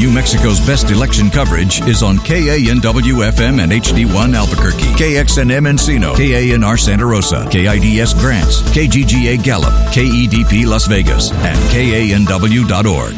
New Mexico's best election coverage is on KANW-FM and HD1 Albuquerque, KXNM Encino, KANR Santa Rosa, KIDS Grants, KGGA Gallup, KEDP Las Vegas, and KANW.org.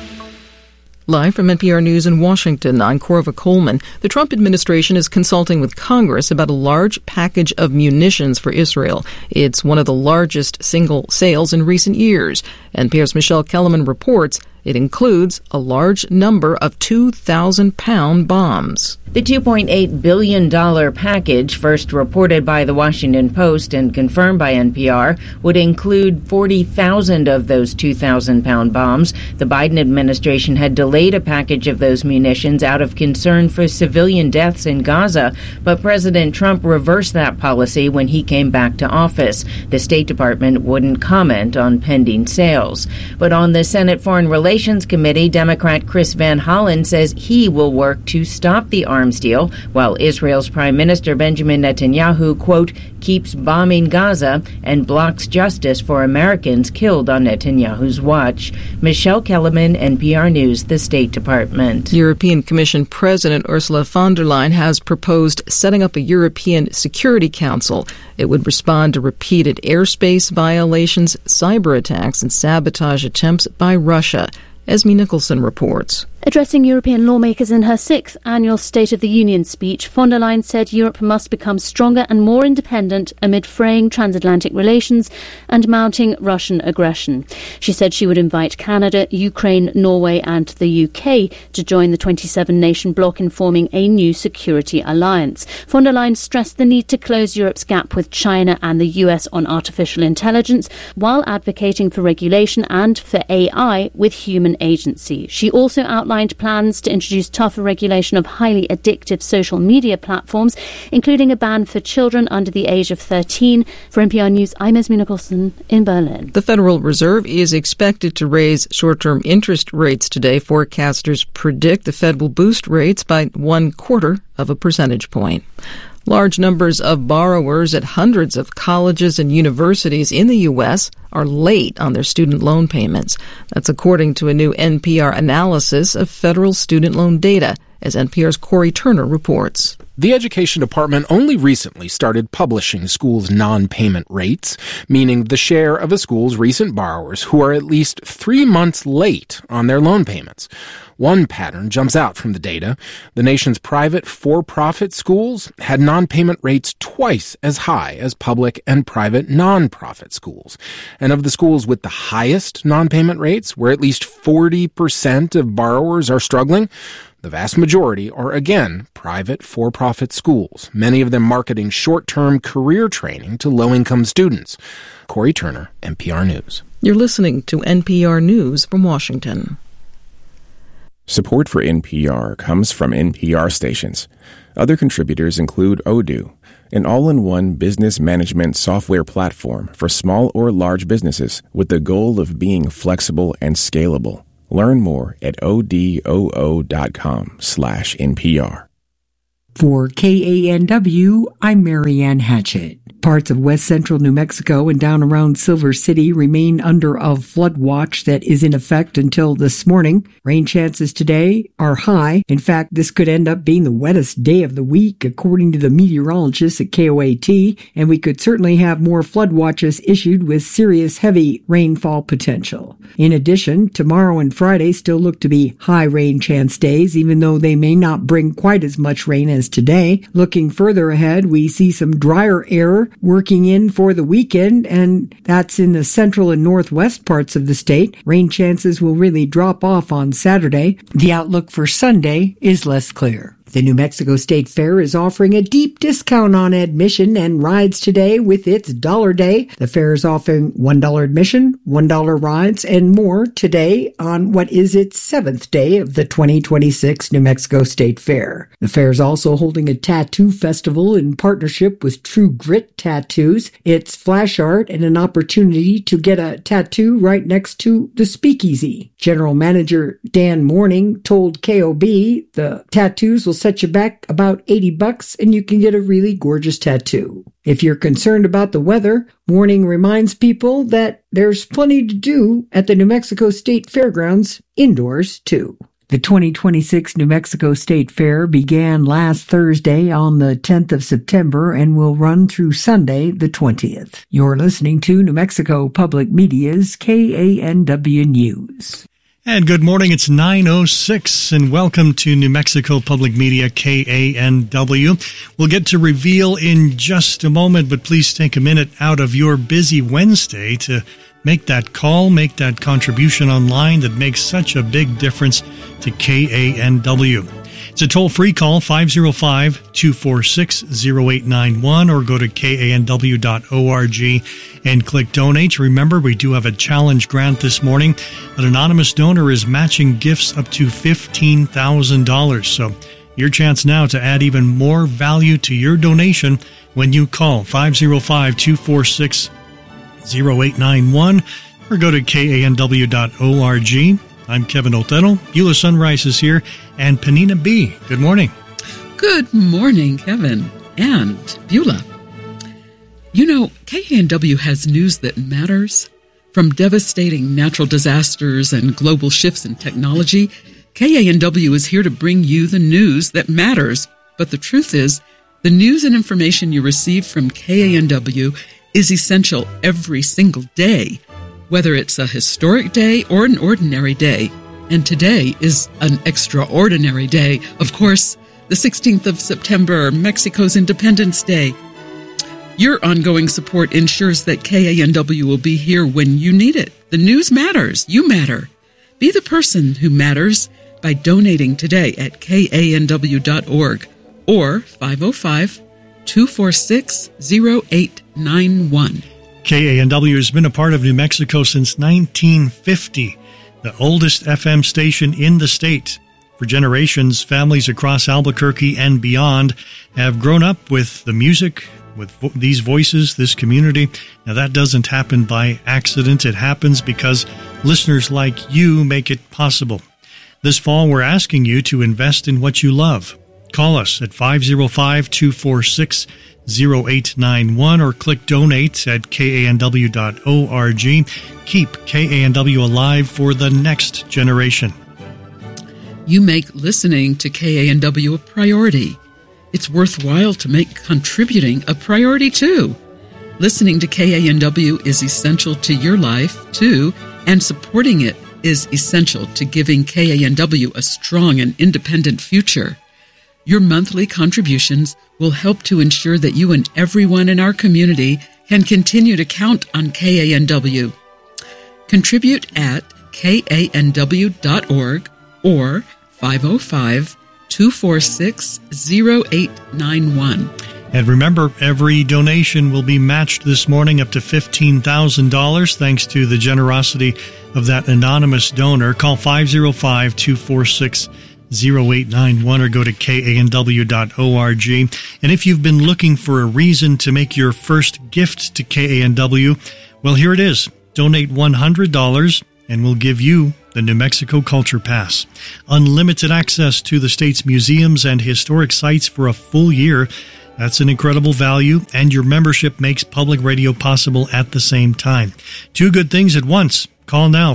Live from NPR News in Washington, I'm Corva Coleman. The Trump administration is consulting with Congress about a large package of munitions for Israel. It's one of the largest single sales in recent years. NPR's Michelle Kellerman reports it includes a large number of 2,000-pound bombs. The $2.8 billion package, first reported by the Washington Post and confirmed by NPR, would include 40,000 of those 2,000-pound bombs. The Biden administration had delayed a package of those munitions out of concern for civilian deaths in Gaza, but President Trump reversed that policy when he came back to office. The State Department wouldn't comment on pending sales. But on the Senate Foreign Relations Committee, Democrat Chris Van Hollen says he will work to stop the arms deal, while Israel's Prime Minister Benjamin Netanyahu, quote, keeps bombing Gaza and blocks justice for Americans killed on Netanyahu's watch. Michelle Kellerman, NPR News, the State Department. European Commission President Ursula von der Leyen has proposed setting up a European Security Council. It would respond to repeated airspace violations, cyber attacks, and sabotage attempts by Russia. Esme Nicholson reports. Addressing European lawmakers in her 6th annual State of the Union speech, von der Leyen said Europe must become stronger and more independent amid fraying transatlantic relations and mounting Russian aggression. She said she would invite Canada, Ukraine, Norway and the UK to join the 27-nation bloc in forming a new security alliance. Von der Leyen stressed the need to close Europe's gap with China and the US on artificial intelligence, while advocating for regulation and for AI with human agency. She also outlined plans to introduce tougher regulation of highly addictive social media platforms, including a ban for children under the age of 13. For NPR News, I'm Esme Nicholson in Berlin. The Federal Reserve is expected to raise short-term interest rates today. Forecasters predict the Fed will boost rates by 1/4 of a percentage point. Large numbers of borrowers at hundreds of colleges and universities in the U.S. are late on their student loan payments. That's according to a new NPR analysis of federal student loan data, as NPR's Corey Turner reports. The Education Department only recently started publishing schools' non-payment rates, meaning the share of a school's recent borrowers who are at least 3 months late on their loan payments. One pattern jumps out from the data. The nation's private for-profit schools had non-payment rates twice as high as public and private non-profit schools. And of the schools with the highest non-payment rates, where at least 40% of borrowers are struggling, the vast majority are, again, private for-profit schools, many of them marketing short-term career training to low-income students. Corey Turner, NPR News. You're listening to NPR News from Washington. Support for NPR comes from NPR stations. Other contributors include Odoo, an all-in-one business management software platform for small or large businesses with the goal of being flexible and scalable. Learn more at odoo.com/NPR. For KANW, I'm Marianne Hatchett. Parts of west central New Mexico and down around Silver City remain under a flood watch that is in effect until this morning. Rain chances today are high. In fact, this could end up being the wettest day of the week, according to the meteorologists at KOAT, and we could certainly have more flood watches issued with serious heavy rainfall potential. In addition, tomorrow and Friday still look to be high rain chance days, even though they may not bring quite as much rain as today. Looking further ahead, we see some drier air working in for the weekend, and that's in the central and northwest parts of the state. Rain chances will really drop off on Saturday. The outlook for Sunday is less clear. The New Mexico State Fair is offering a deep discount on admission and rides today with its Dollar Day. The fair is offering $1 admission, $1 rides, and more today on what is its 7th day of the 2026 New Mexico State Fair. The fair is also holding a tattoo festival in partnership with True Grit Tattoos. It's flash art and an opportunity to get a tattoo right next to the speakeasy. General Manager Dan Morning told KOB the tattoos will set you back about $80 and you can get a really gorgeous tattoo. If you're concerned about the weather, Morning reminds people that there's plenty to do at the New Mexico State Fairgrounds indoors too. The 2026 New Mexico State Fair began last Thursday on the 10th of September and will run through Sunday, the 20th. You're listening to New Mexico Public Media's KANW News. And good morning, it's 9:06, and welcome to New Mexico Public Media, KANW. We'll get to reveal in just a moment, but please take a minute out of your busy Wednesday to make that call, make that contribution online that makes such a big difference to KANW. It's a toll-free call, 505-246-0891, or go to kanw.org and click Donate. Remember, we do have a challenge grant this morning. An anonymous donor is matching gifts up to $15,000. So your chance now to add even more value to your donation when you call 505-246-0891 or go to kanw.org. I'm Kevin Otero. Beulah Sunrise is here, and Panina B. Good morning. Good morning, Kevin and Beulah. You know, KANW has news that matters. From devastating natural disasters and global shifts in technology, KANW is here to bring you the news that matters. But the truth is, the news and information you receive from KANW is essential every single day, whether it's a historic day or an ordinary day. And today is an extraordinary day. Of course, the 16th of September, Mexico's Independence Day. Your ongoing support ensures that KANW will be here when you need it. The news matters. You matter. Be the person who matters by donating today at kanw.org or 505-246-0891. KANW has been a part of New Mexico since 1950, the oldest FM station in the state. For generations, families across Albuquerque and beyond have grown up with the music, with these voices, this community. Now, that doesn't happen by accident. It happens because listeners like you make it possible. This fall, we're asking you to invest in what you love. Call us at 505-246-0891 or click Donate at kanw.org. Keep KANW alive for the next generation. You make listening to KANW a priority. It's worthwhile to make contributing a priority too. Listening to KANW is essential to your life too, and supporting it is essential to giving KANW a strong and independent future. Your monthly contributions will help to ensure that you and everyone in our community can continue to count on KANW. Contribute at kanw.org or 505-246-0891. And remember, every donation will be matched this morning up to $15,000 thanks to the generosity of that anonymous donor. Call 505-246-0891 or go to kanw.org. And if you've been looking for a reason to make your first gift to KANW, well, here it is. Donate $100 and we'll give you the New Mexico Culture Pass. Unlimited access to the state's museums and historic sites for a full year. That's an incredible value, and your membership makes public radio possible at the same time. Two good things at once. Call now,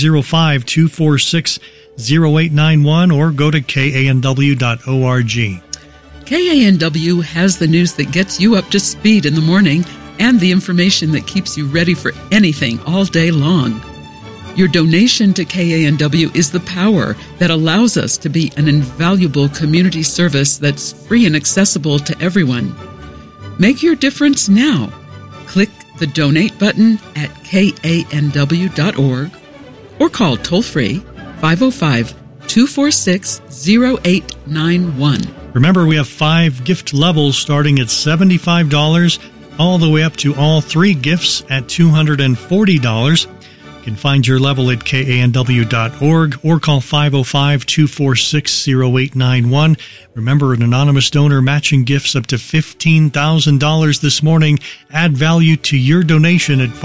505-246-0891, or go to kanw.org. KANW has the news that gets you up to speed in the morning and the information that keeps you ready for anything all day long. Your donation to KANW is the power that allows us to be an invaluable community service that's free and accessible to everyone. Make your difference now. Click the donate button at kanw.org or call toll-free 505-246-0891. Remember, we have 5 gift levels starting at $75 all the way up to all 3 gifts at $240. You can find your level at kanw.org or call 505-246-0891. Remember, an anonymous donor matching gifts up to $15,000 this morning. Add value to your donation at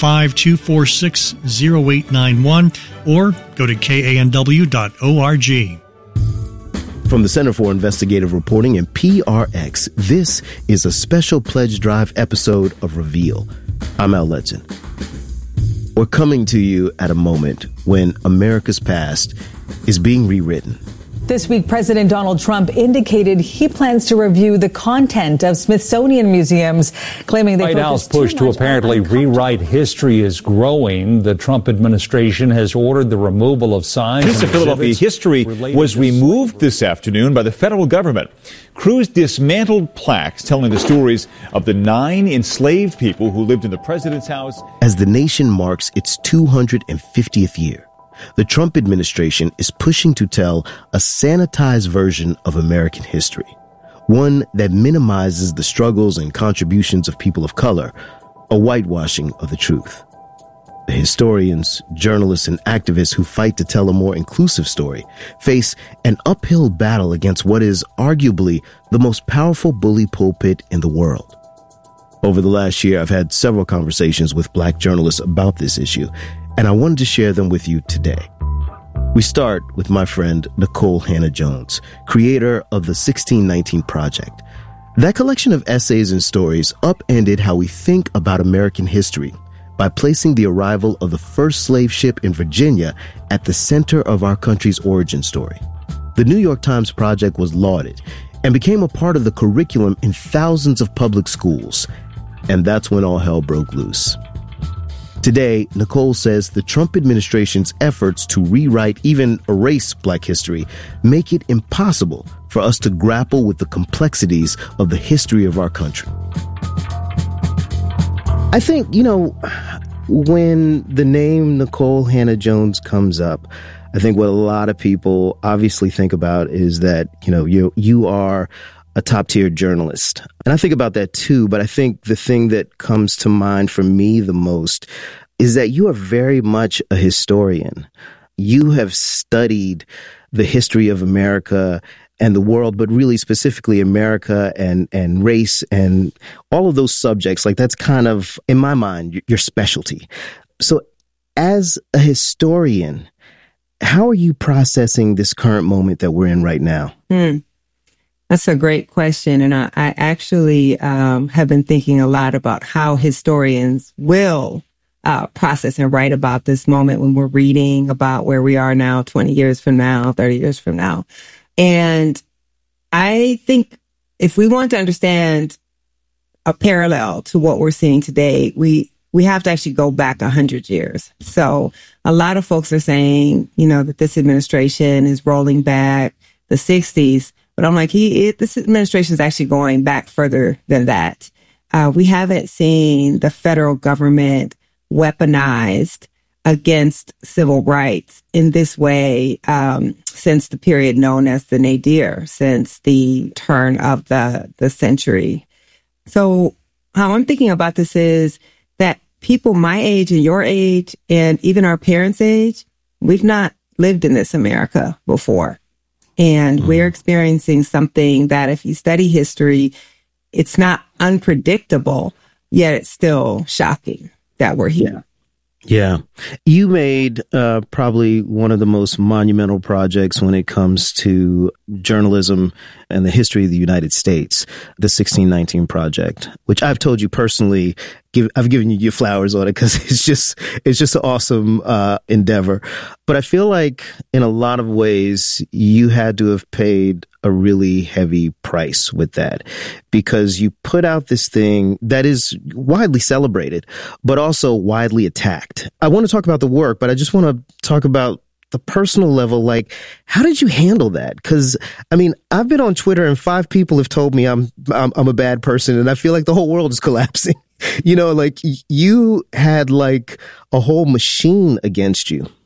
505-246-0891 or go to kanw.org. From the Center for Investigative Reporting and PRX, this is a special Pledge Drive episode of Reveal. I'm Al Letson. We're coming to you at a moment when America's past is being rewritten. This week, President Donald Trump indicated he plans to review the content of Smithsonian museums, claiming they White House push to apparently rewrite history is growing. The Trump administration has ordered the removal of signs. Piece of Philadelphia history was removed this afternoon by the federal government. Crews dismantled plaques telling the stories of the 9 enslaved people who lived in the president's house. As the nation marks its 250th year, the Trump administration is pushing to tell a sanitized version of American history, one that minimizes the struggles and contributions of people of color, a whitewashing of the truth. The historians, journalists, and activists who fight to tell a more inclusive story face an uphill battle against what is arguably the most powerful bully pulpit in the world. Over the last year, I've had several conversations with Black journalists about this issue, and I wanted to share them with you today. We start with my friend Nicole Hannah-Jones, creator of the 1619 Project. That collection of essays and stories upended how we think about American history by placing the arrival of the first slave ship in Virginia at the center of our country's origin story. The New York Times Project was lauded and became a part of the curriculum in thousands of public schools. And that's when all hell broke loose. Today, Nicole says the Trump administration's efforts to rewrite, even erase Black history, make it impossible for us to grapple with the complexities of the history of our country. I think, when the name Nicole Hannah-Jones comes up, I think what a lot of people obviously think about is that, you are a top-tier journalist. And I think about that too, but I think the thing that comes to mind for me the most is that you are very much a historian. You have studied the history of America and the world, but really specifically America and race and all of those subjects. Like, that's kind of, in my mind, your specialty. So as a historian, how are you processing this current moment that we're in right now? That's a great question. And I actually have been thinking a lot about how historians will process and write about this moment when we're reading about where we are now, 20 years from now, 30 years from now. And I think if we want to understand a parallel to what we're seeing today, we have to actually go back 100 years. So a lot of folks are saying, that this administration is rolling back the 60s. But I'm like, this administration is actually going back further than that. We haven't seen the federal government weaponized against civil rights in this way since the period known as the nadir, since the turn of the century. So how I'm thinking about this is that people my age and your age and even our parents' age, we've not lived in this America before. And we're experiencing something that if you study history, it's not unpredictable, yet it's still shocking that we're here. Yeah. You made probably one of the most monumental projects when it comes to journalism and the history of the United States, the 1619 Project, which I've told you personally, I've given you your flowers on it because it's just an awesome endeavor. But I feel like in a lot of ways, you had to have paid a really heavy price with that because you put out this thing that is widely celebrated, but also widely attacked. I want to talk about the work, but I just want to talk about the personal level. Like, how did you handle that? Because, I've been on Twitter and 5 people have told me I'm a bad person and I feel like the whole world is collapsing. You had like a whole machine against you.